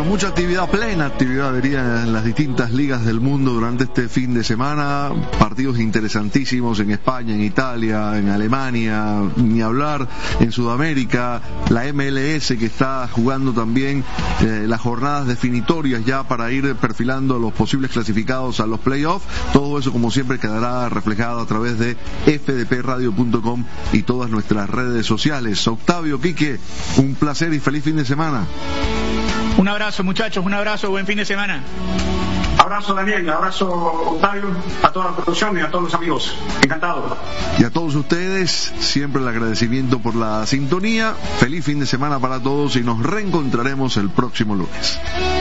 Bueno, mucha actividad, plena actividad vería en las distintas ligas del mundo durante este fin de semana. Partidos interesantísimos en España, en Italia, en Alemania, ni hablar en Sudamérica. La MLS que está jugando también las jornadas definitorias ya para ir perfilando los posibles clasificados a los playoffs. Todo eso, como siempre, quedará reflejado a través de fdpradio.com y todas nuestras redes sociales. Octavio, Quique, un placer y feliz fin de semana. Un abrazo, muchachos, un abrazo, buen fin de semana. Abrazo, Daniel, abrazo, Octavio, a toda la producción y a todos los amigos. Encantado. Y a todos ustedes, siempre el agradecimiento por la sintonía. Feliz fin de semana para todos y nos reencontraremos el próximo lunes.